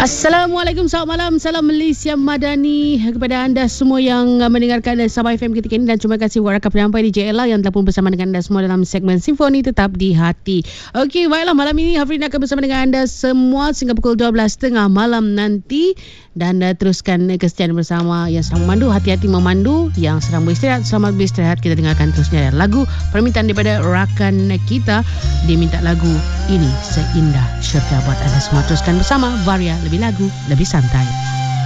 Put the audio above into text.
Assalamualaikum, selamat malam. Salam Malaysia Madani kepada anda semua yang mendengarkan Sabah FM ketika ini, dan terima kasih buat rakan penyampai di JLA yang telah pun bersama dengan anda semua dalam segmen Simfoni Tetap di Hati. Okey, baiklah, malam ini Hafrin akan bersama dengan anda semua sehingga pukul 12.30 malam nanti, dan teruskan kesetiaan bersama yang sedang memandu. Hati-hati memandu, yang sedang beristirahat selamat beristirahat. Kita dengarkan terusnya lagu permintaan daripada rakan kita. Dia minta lagu Ini Seindah Syurga buat anda semua. Teruskan bersama Varia, lebih lagu, lebih santai.